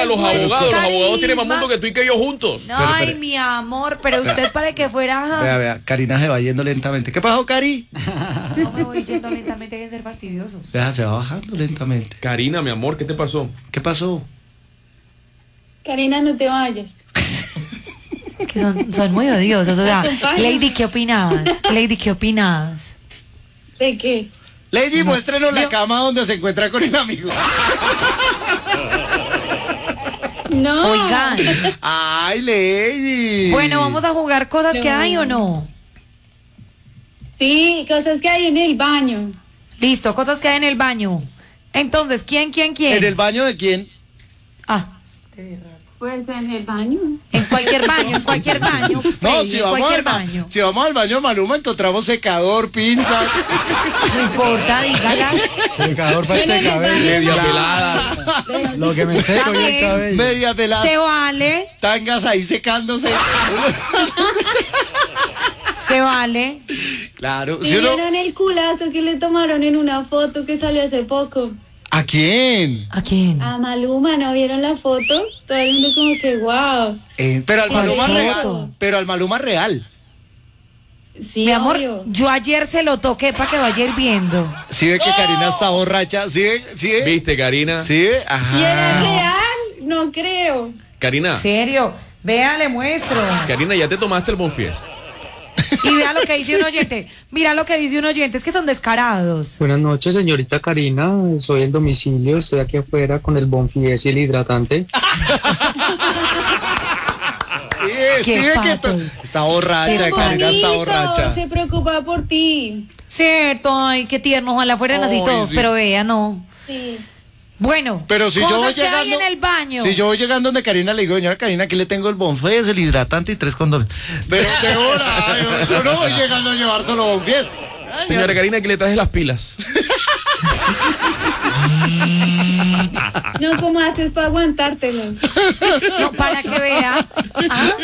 de los abogados. Los abogados tienen más Carisma. mundo que tú y que yo juntos. No, Pero, ay, mi amor, pero usted para que fuera... Vea, Karina se va yendo lentamente. ¿Qué pasó, Cari? No me voy yendo lentamente, hay que ser fastidiosos. Vea, se va bajando lentamente. Karina, mi amor, ¿qué te pasó? ¿Qué pasó? Karina, no te vayas. Es que son muy odiosos. O sea, Lady, ¿qué opinas? Lady, ¿qué opinas? ¿De qué? Lady, muéstrenos la cama donde se encuentra con el amigo. No. Oigan. Ay, Lady. Bueno, ¿vamos a jugar cosas que hay o no? Sí, cosas que hay en el baño. Listo, cosas que hay en el baño. Entonces, ¿quién? ¿En el baño de quién? Ah, Pues en el baño. en cualquier baño, en cualquier baño. No, Freddy, si en vamos, cualquier al baño. si vamos al baño de Maluma encontramos secador, pinzas. No importa, dígala. Secador para este cabello. Media pelada. Lo que me seco y el También. cabello. Media pelada. Se vale, Tangas ahí secándose. se vale. Claro. ¿Y ¿Sí o no? vieron el culazo que le tomaron en una foto que salió hace poco? ¿A quién? ¿A quién? A Maluma, ¿no vieron la foto? Todo el mundo como que wow. Pero al ¿Cuál Maluma foto? real. Pero al Maluma real. Sí, Mi amor, obvio. yo ayer se lo toqué para que vaya hirviendo. ¿Sí ve que Karina está borracha? ¿Sí ve? ¿Sí ve? ¿Viste, Karina? ¿Sí ve? ¿Y era Ajá. real? No creo. Karina, ¿En serio? Vea, le muestro. Karina, ¿ya te tomaste el Bonfies? Y vea lo que dice un oyente. Mira lo que dice un oyente. Es que son descarados. Buenas noches, señorita Karina. Soy el domicilio. Estoy aquí afuera con el Bonfies y el hidratante. Sí ve que patos. está borracha, Qué Karina está Bonito, borracha. se preocupa por ti. Cierto, ay, qué tierno. Ojalá fueran así Ay, todos, sí. pero vea, no. Sí. Bueno, Pero si yo cosas voy que hay llegando. en el baño. Si yo voy llegando donde Karina le digo, señora Karina, aquí le tengo el Bonfés, el hidratante y 3 condones. Pero de hora, yo no voy llegando a llevar solo Bonfés. Señora Karina, que le traje las pilas. No, ¿cómo haces para aguantártelo? No, para que vea. Ah,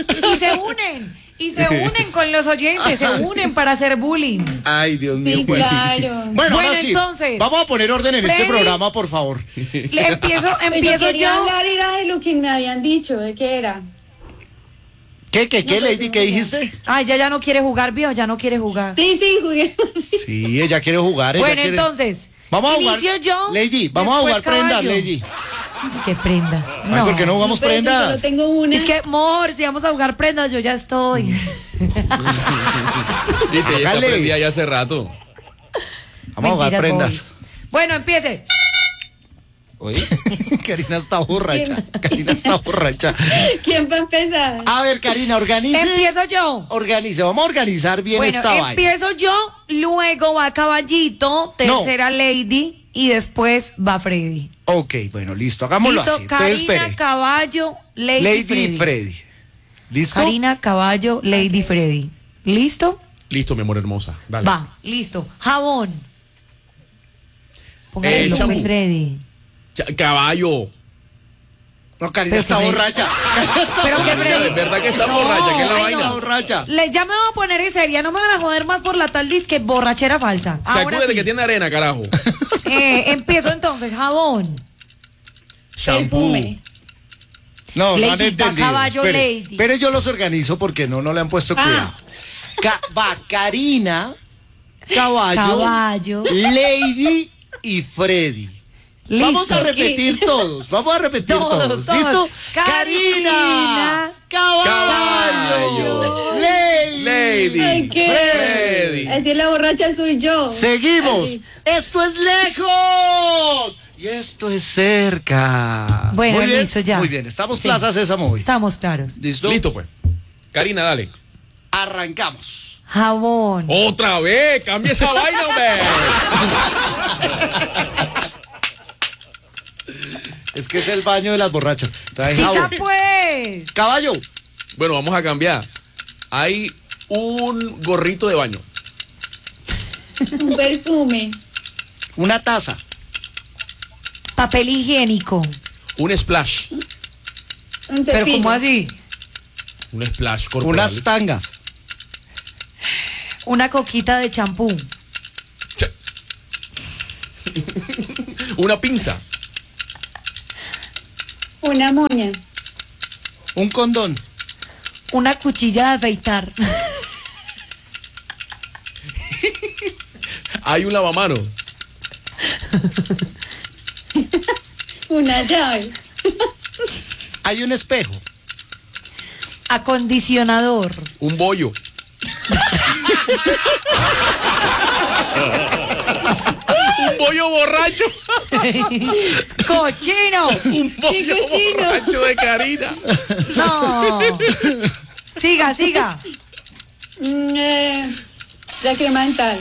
y se unen con los oyentes, se unen para hacer bullying. Ay, Dios mío. Sí, pues. claro. Bueno, ahora Bueno, sí. entonces, Vamos a poner orden en este Freddy. programa, por favor. Empiezo Pues yo quería yo. hablar era de lo que me habían dicho, ¿de qué era? ¿Qué, Lady? ¿Qué dijiste? Ay, ya no quiere jugar, vio, ya no quiere jugar. Sí, juguemos. Sí, ella quiere jugar. Ella Bueno, quiere... Vamos Vamos a jugar. inicio yo. Lady, vamos a después jugar prendas, caballo. Lady. ¿Qué prendas? Ay, ¿por qué no jugamos Pero yo prendas? solo tengo una. Es que, amor, si vamos a jugar prendas, yo ya estoy. Viste, ya está Hágale. prendida ya hace rato. Vamos a jugar Mentiras, prendas. voy. Bueno, empiece. Oye, Karina está borracha. Karina está borracha. ¿Quién va a empezar? A ver, Karina, organice. Empiezo yo. Organice. Vamos a organizar bien Bueno, esta vaina. empiezo yo, luego va Caballito, tercera Lady y después va Freddy. Ok, bueno, listo. Hagámoslo Listo, así. Entonces, Karina, espere. Caballo, Lady, Lady y Freddy. ¿Listo? Karina, Caballo, Lady, Freddy. ¿Listo? listo, mi amor hermosa. Dale. Va, listo. Jabón. Póngale el shampoo. nombre, Freddy. Caballo. No, Karina Pero está que me- borracha. Pero que Karina, Freddy. de verdad que está No, borracha, que es la ay, vaina. Está borracha. Ya me voy a poner en seria, no me van a joder más por la tal disque borrachera falsa. Ahora Sacúdete sí. que tiene arena, carajo. Empiezo entonces, jabón. Shampoo. Perfume. No, no han Lady, entendido. caballo, Espere, Lady. Pero yo los organizo porque no le han puesto cuidado. Va Karina, Caballo. Lady y Freddy. Listo. Vamos a repetir todos. Vamos a repetir todos. Todos. ¿Listo? Karina, Caballo, Lady. Ay, ¿qué? Freddy. Así la borracha soy yo. Seguimos. Ay. Esto es lejos. Y esto es cerca. Bueno, Muy bien, listo, ya. Muy bien, estamos Sí. Plaza Sésamo hoy. Estamos claros. ¿Listo? Listo, pues. Karina, dale. Arrancamos. Jabón. Otra vez, cambia esa vaina, hombre. Es que es el baño de las borrachas. Trae Chica, jabón. pues. Caballo. Bueno, vamos a cambiar. Hay un gorrito de baño. Un perfume. Una taza. Papel higiénico. Un splash. Un Pero cepillo. ¿cómo así? Un splash corporal. Unas tangas. Una coquita de champú. Una pinza. Una moña. Un condón. Una cuchilla de afeitar. Hay un lavamanos. Una llave. Hay un espejo. Acondicionador. Un bollo. Un bollo borracho. Cochino. Un bollo cochino. borracho de Karina. No. Siga, siga. La crema dental.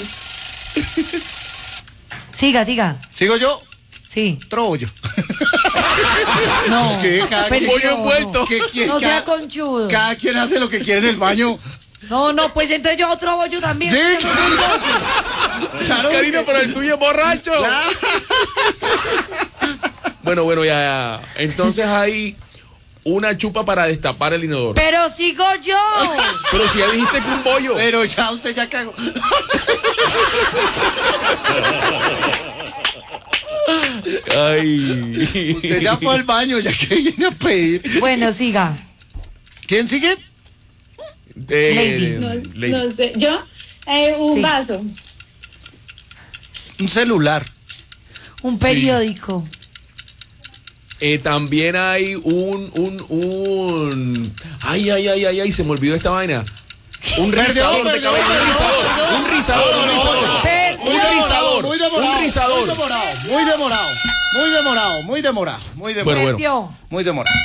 Siga, siga. ¿Sigo yo? Sí. Trobollo. No. Es que cada Pero quien- Bollo no, envuelto. que quien- No sea cada- conchudo. Cada quien hace lo que quiere en el baño. No, pues entonces yo otro bollo también. Sí, claro. Karina, que- pero el tuyo es borracho. Claro. Bueno, ya. Entonces hay una chupa para destapar el inodoro. Pero sigo yo. Pero si ya dijiste que un bollo. Pero ya usted ya cagó. Ay. Usted ya fue al baño, ya que viene a pedir. Bueno, siga. ¿Quién sigue? Lady. Lady. No sé. ¿Yo? Un Sí. vaso. Un celular. Un periódico. También hay un. Ay, se me olvidó esta vaina. Un rizador de perdió, cabello. perdió. Un rizador. No, Perdió. Muy demorado, muy demorado. Un rizador. Muy demorado, muy demorado. Muy demorado, muy demorado. Muy demorado. Bueno. Perdió. Muy demorado.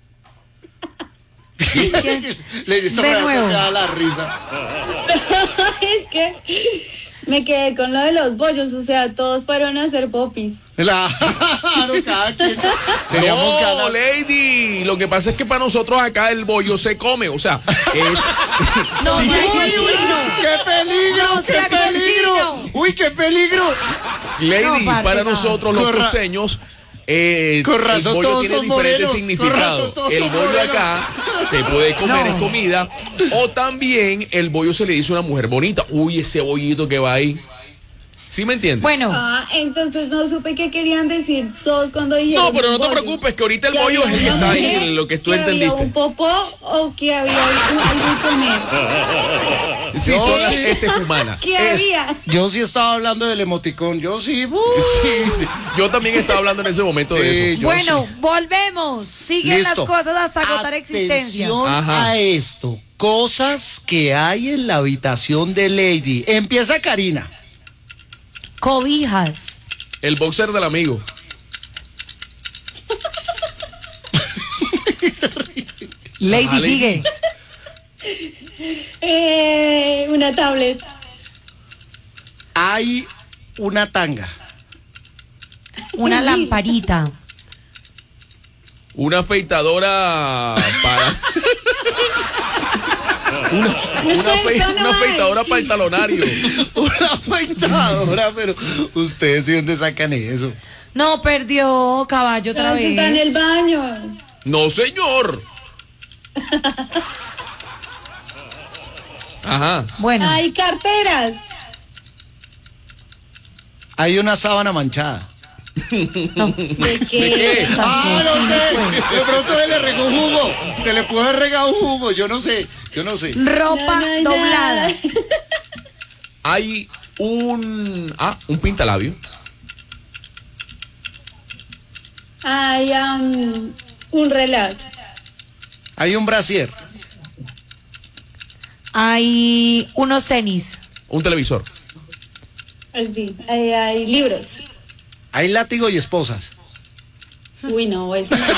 ¿Quién? Le hizo De real que nuevo. te da la risa. Es que me quedé con lo de los bollos. O sea, todos fueron a hacer popis. Claro, cada quien. Teníamos No, ganas. Lady. Lo que pasa es que para nosotros acá el bollo se come. O sea, es. No, Sí. sea ¡Uy, uy! ¡Qué peligro! No ¡Qué sea peligro! cochino. ¡Uy, qué peligro! Lady, No, parce, para no. nosotros los Corra- costeños, Con razón el bollo todos tiene son diferentes morenos, con significados. razón todos El son bollo morenos. acá se puede comer, No. es comida. O también el bollo se le dice a una mujer bonita. Uy, ese bollito que va ahí. ¿Sí me entiendes? Bueno, Entonces no supe qué querían decir todos cuando dijeron. No, pero no te bollo. preocupes, que ahorita el Que bollo es había el que una está ahí, mujer, lo que tú que había entendiste. un popó o que había algo que comer. Sí, No, son las sí. heces humanas. ¿Qué había? Yo sí estaba hablando del emoticón. Yo sí. Sí. Yo también estaba hablando en ese momento de Sí, eso. yo bueno, sí. volvemos. Siguen Listo. las cosas hasta agotar existencia. Atención Ajá. a esto. Cosas que hay en la habitación de Lady. Empieza Karina. Cobijas. El boxer del amigo. Lady Ajá, Lady. sigue. Una tablet. Hay una tanga. Una lamparita. Una afeitadora para. Una afeitadora para el talonario. Una afeitadora, pero ustedes ¿de dónde sacan eso? No, perdió caballo otra Pero está en el vez. baño. No, señor. Ajá. Bueno, Hay carteras. Hay una sábana manchada. ¿De qué? qué? Ah, no sé. De pronto se le regó un jugo. Se le puede regar un jugo. Yo no sé. ropa No, no hay doblada. nada. Hay un pintalabio. Hay un reloj. Hay un brasier. Hay unos tenis. Un televisor. Así. Hay libros. Hay látigo y esposas. Uy, no, eso no.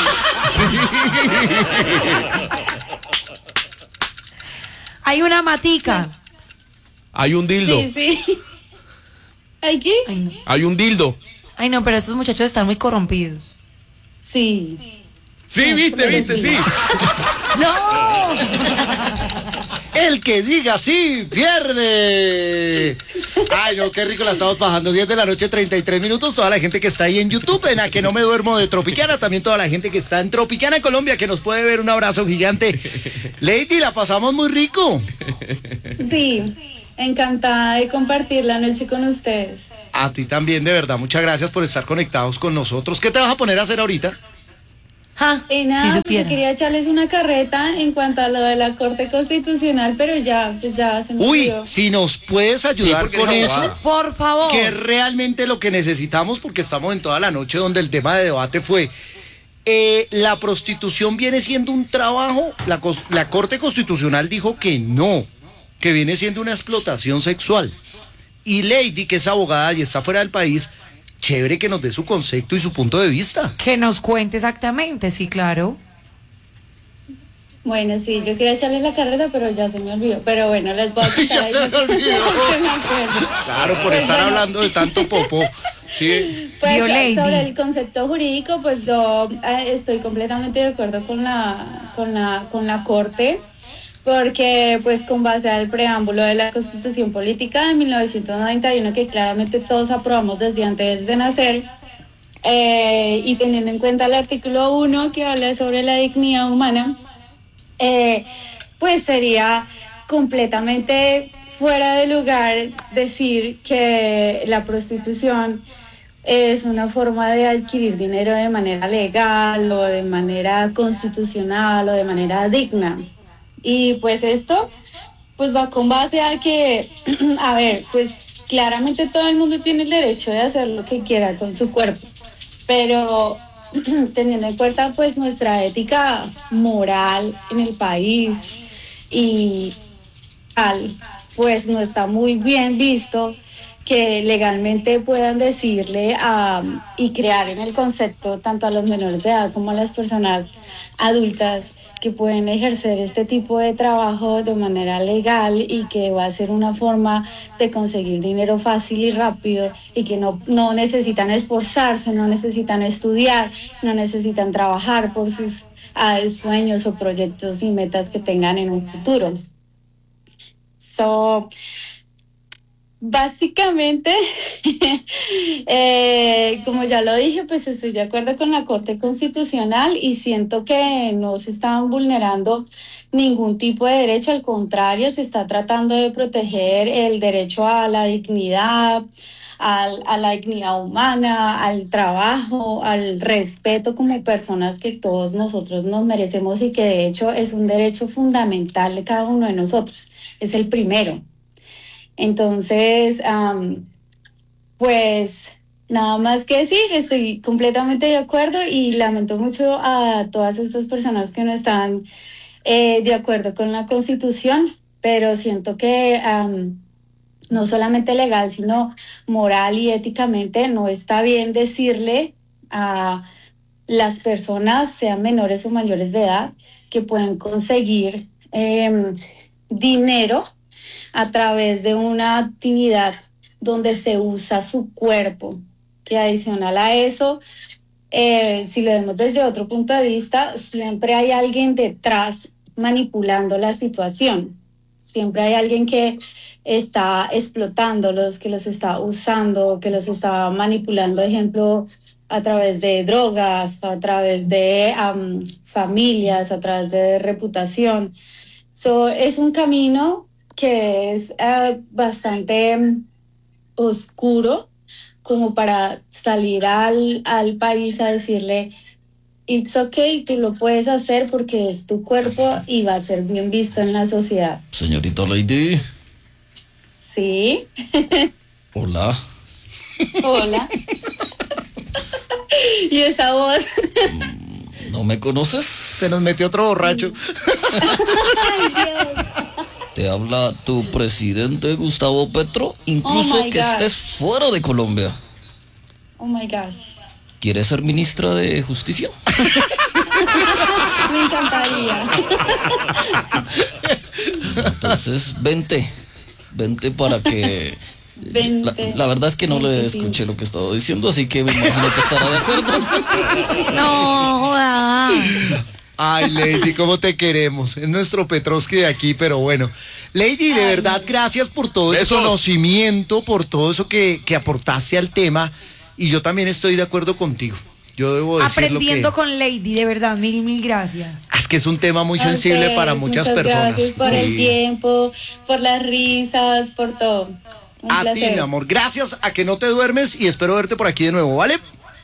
Hay una matica. Hay un dildo. Sí, sí. ¿Hay qué? Ay, no. Hay un dildo. Ay, no, pero estos muchachos están muy corrompidos. Sí. Sí, viste, sí. ¡No! El que diga sí, pierde. Ay, no, qué rico la estamos bajando. 10 de la noche, 33 minutos. Toda la gente que está ahí en YouTube, en A Que No Me Duermo de Tropicana. También toda la gente que está en Tropicana, Colombia, que nos puede ver. Un abrazo gigante. Lady, la pasamos muy rico. Sí. Encantada de compartir la noche con ustedes. A ti también, de verdad. Muchas gracias por estar conectados con nosotros. ¿Qué te vas a poner a hacer ahorita? Ja, Y nada, si pues yo supiera. quería echarles una carreta en cuanto a lo de la Corte Constitucional, pero ya, pues ya se me Uy, olvidó. si nos puedes ayudar porque con es eso, abogada. Por favor. que es realmente lo que necesitamos, porque estamos en toda la noche donde el tema de debate fue, la prostitución viene siendo un trabajo, la Corte Constitucional dijo que no, que viene siendo una explotación sexual. Y Lady, que es abogada y está fuera del país, chévere que nos dé su concepto y su punto de vista. Que nos cuente exactamente, sí, claro. Bueno, sí, yo quería echarles la carreta, pero ya se me olvidó. Pero bueno, les voy a contar Ya ahí se me lo que- olvidó. que me acuerdo. Claro, por Pues estar bueno. hablando de tanto popó. Sí. Pues Vio Lady. sobre el concepto jurídico, pues yo estoy completamente de acuerdo con la Corte, porque pues con base al preámbulo de la Constitución Política de 1991, que claramente todos aprobamos desde antes de nacer, y teniendo en cuenta el artículo 1 que habla sobre la dignidad humana, pues sería completamente fuera de lugar decir que la prostitución es una forma de adquirir dinero de manera legal o de manera constitucional o de manera digna. Y pues esto pues va con base a que, a ver, pues claramente todo el mundo tiene el derecho de hacer lo que quiera con su cuerpo, pero teniendo en cuenta pues nuestra ética moral en el país y tal, pues no está muy bien visto que legalmente puedan decirle y crear en el concepto tanto a los menores de edad como a las personas adultas que pueden ejercer este tipo de trabajo de manera legal y que va a ser una forma de conseguir dinero fácil y rápido y que no necesitan esforzarse, no necesitan estudiar, no necesitan trabajar por sus sueños o proyectos y metas que tengan en un futuro. Básicamente, como ya lo dije, pues estoy de acuerdo con la Corte Constitucional y siento que no se están vulnerando ningún tipo de derecho, al contrario, se está tratando de proteger el derecho a la dignidad, a la dignidad humana, al trabajo, al respeto como personas que todos nosotros nos merecemos y que de hecho es un derecho fundamental de cada uno de nosotros, es el primero. Entonces, pues nada más que decir, estoy completamente de acuerdo y lamento mucho a todas estas personas que no están de acuerdo con la Constitución, pero siento que no solamente legal, sino moral y éticamente no está bien decirle a las personas, sean menores o mayores de edad, que pueden conseguir dinero a través de una actividad donde se usa su cuerpo, que adicional a eso, si lo vemos desde otro punto de vista, siempre hay alguien detrás manipulando la situación, siempre hay alguien que está explotándolos, que los está usando, que los está manipulando, ejemplo, a través de drogas, a través de familias, a través de reputación. Es un camino que es bastante oscuro como para salir al país a decirle it's okay, tú lo puedes hacer porque es tu cuerpo y va a ser bien visto en la sociedad. Señorita Lady, ¿Sí? hola. Hola. ¿Y esa voz? ¿No me conoces? Se nos metió otro borracho. Ay, Dios. Te habla tu presidente Gustavo Petro, incluso Oh my que God. estés fuera de Colombia. Oh my gosh. ¿Quieres ser ministra de Justicia? Me encantaría. Entonces, vente para que... Vente. La verdad es que no le 25. escuché lo que estaba diciendo, así que me imagino que estará de acuerdo. No, joda. Ay, Lady, cómo te queremos. Es nuestro Petrovsky de aquí, pero bueno. Lady, de verdad, gracias por todo ese Besos. conocimiento, por todo eso que aportaste al tema. Y yo también estoy de acuerdo contigo. Yo debo decir Aprendiendo que... con Lady, de verdad, mil gracias. Es que es un tema muy A sensible ustedes, para muchas muchas personas. Gracias por el Sí. tiempo, por las risas, por todo. Un A ti, placer. mi amor. Gracias a que no te duermes y espero verte por aquí de nuevo, ¿vale?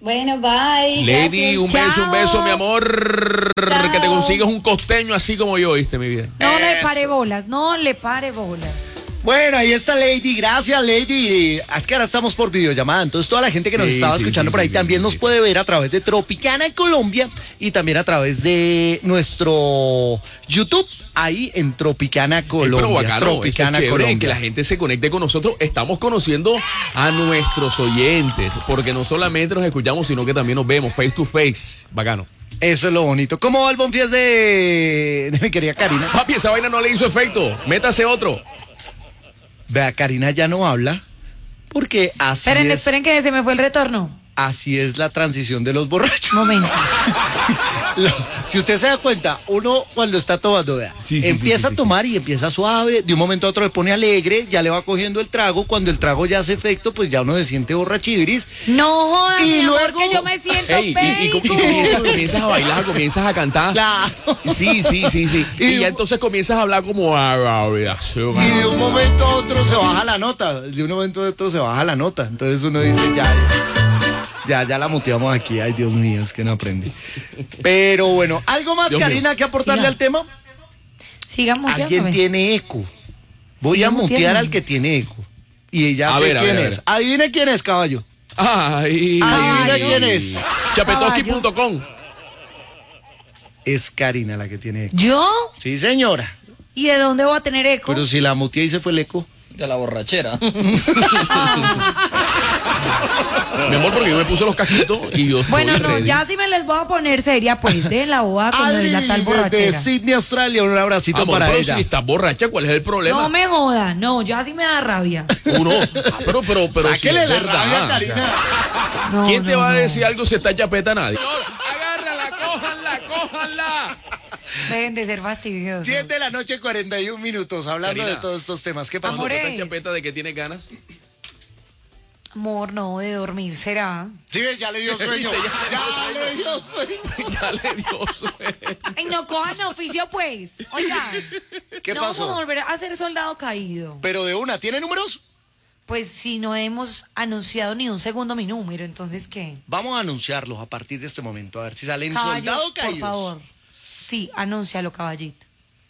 Bueno, bye. Lady, gracias. un beso, mi amor. Chao. Que te consigas un costeño así como yo, ¿viste, mi vida? No le Eso. pare bolas, no le pare bolas. Bueno, ahí está Lady, gracias Lady. Es que ahora estamos por videollamada, entonces toda la gente que nos Sí, estaba sí, escuchando sí, por ahí sí, también sí, nos sí. puede ver a través de Tropicana en Colombia y también a través de nuestro YouTube, ahí en Tropicana Colombia. Pero bacano, Tropicana eso es chévere, Colombia. que la gente se conecte con nosotros. Estamos conociendo a nuestros oyentes, porque no solamente nos escuchamos, sino que también nos vemos face to face. Bacano. Eso es lo bonito. ¿Cómo va el Bonfies de mi querida Karina? Papi, esa vaina no le hizo efecto. Métase otro. Vea, Karina ya no habla porque Esperen que se me fue el retorno. así es la transición de los borrachos. Momento. Si usted se da cuenta, uno cuando está tomando, vea, Sí, sí, empieza sí, a tomar y empieza suave, de un momento a otro se pone alegre, ya le va cogiendo el trago, cuando el trago ya hace efecto, pues ya uno se siente borrachibris. No jodas, Y mi amor, luego- que yo me siento Ey, y comienzas a bailar, comienzas a cantar. Claro. Sí. Y ya entonces comienzas a hablar como... Y de un momento a otro se baja la nota, entonces uno dice, ya la muteamos aquí, ay Dios mío, es que no aprendí. Pero bueno, ¿algo más, Dios mío. Karina, que aportarle Siga. al tema? Sigan Alguien muteándome. tiene eco. Voy Siga a mutear muteándome. al que tiene eco. Y ella A sé ver, a quién ver, a es. ver. Adivine quién es, caballo. Ay. Adivina quién es. Chapetoski.com. Es Karina la que tiene eco. ¿Yo? Sí, señora. ¿Y de dónde voy a tener eco? Pero si la muteé y se fue el eco. De la borrachera. Mi amor, porque yo me puse los casquitos y yo estoy Bueno, no, ready. ya sí me les voy a poner seria, pues, de la boda con Adri, la tal de borrachera. Sydney, Australia, un abracito Amor, para pero ella. si estás borracha, ¿cuál es el problema? No me joda, no, ya sí me da rabia. Uno. Pero si Sáquele es la verdad, rabia, o sea, Karina. No, ¿quién te no, va a no. decir algo si está chapeta? Nadie. Agárrala, cójanla. Dejen de ser fastidiosos. 10 de la noche, 41 minutos, hablando Karina. de todos estos temas. ¿Qué pasó? Amore. ¿Está chapeta de que tiene ganas? Amor, no, de dormir será. Sí, ya le dio sueño. Ya le dio sueño. Ya le dio sueño. Ay, no cojan oficio, pues. Oigan, ¿Qué no vamos a pasó? volver a ser soldado caído. Pero de una, ¿tiene números? Pues si no hemos anunciado ni un segundo mi número, entonces ¿qué? Vamos a anunciarlos a partir de este momento. A ver si salen Caballo, soldados por caídos. favor. Sí, anúncialo, caballito.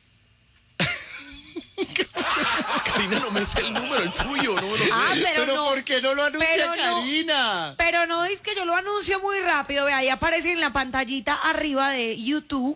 Karina, no me sé el número, el tuyo. No me lo sé. Ah, pero no. ¿por qué no lo anuncia pero no. Karina? Pero no es que yo lo anuncio muy rápido. Ve, ahí aparece en la pantallita arriba de YouTube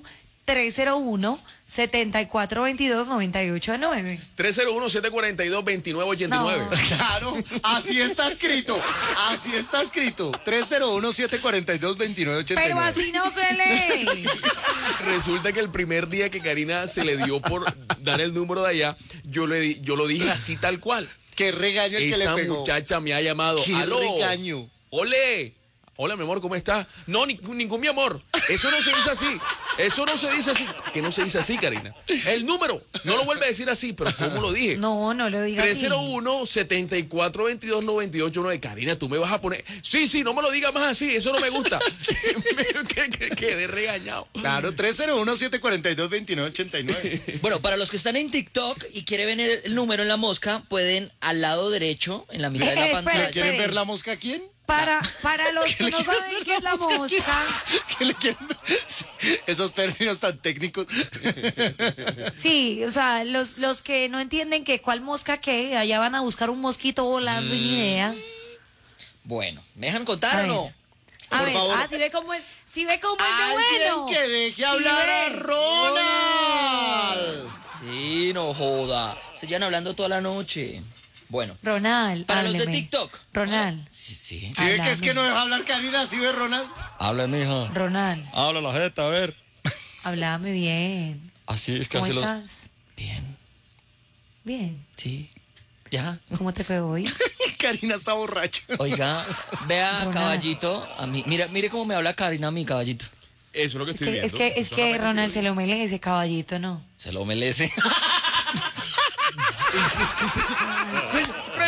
301-7422-9809. 301-742-2989. No. Claro, así está escrito. Así está escrito. 301-742-2989. Pero así no se lee. Resulta que el primer día que Karina se le dio por dar el número de allá, yo lo dije así tal cual. Qué regaño el que Esa le pegó. muchacha me ha llamado. Qué ¡Aló! regaño. ¡Ole! Hola, mi amor, ¿cómo estás? No, ningún mi amor. Eso no se dice así. Eso no se dice así. Que no se dice así, Karina. El número. No lo vuelve a decir así, pero ¿cómo lo dije? No, no lo digas así. 301-7422-989. Karina, tú me vas a poner... Sí, no me lo digas más así. Eso no me gusta. Quedé regañado. Claro, 301-742-2989. Bueno, para los que están en TikTok y quieren ver el número en la mosca, pueden al lado derecho, en la mitad de la Espera, pantalla. espera. ¿Quieren ver la mosca a quién? Para los que no saben qué es la mosca, ¿Qué le quieren ver? Sí, esos términos tan técnicos. sí, o sea, los que no entienden que cuál mosca qué, allá van a buscar un mosquito volando y ni idea. Bueno, ¿me dejan contar A o ver. no? A Por ver, favor. si ve cómo es de Alguien bueno. que deje Sí hablar a ve. Ronald. Sí, no joda. Se llevan hablando toda la noche. Bueno, Ronald, para los de hábleme. TikTok. Ronald, Sí. ¿Sí ve que es que no deja hablar Karina? ¿Sí ve, Ronald? Habla, mija. Ronald, Habla la jeta, a ver. háblame bien. Así es que ¿Cómo hace los... estás? Bien, Bien. sí. Ya. ¿Cómo te fue hoy? Karina está borracha. Oiga, vea, Ronald. caballito, a mí. Mire cómo me habla Karina a mí, caballito. Eso es lo que estoy viendo. Es que Ronald se lo merece ese caballito, ¿no? Se lo merece. Sí,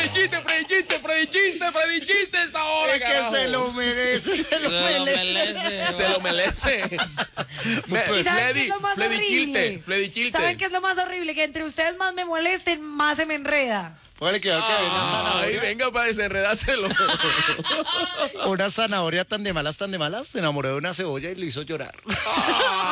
predichiste esta hora, Es que carajo. se lo merece, se lo merece. Se lo merece. ¿Y saben qué es lo más Flediquilte. ¿Saben qué es lo más horrible? Que entre ustedes más me molesten, más se me enreda. Póngale que va a caer una Ay, zanahoria. venga para desenredárselo. Una zanahoria tan de malas, se enamoró de una cebolla y lo hizo llorar.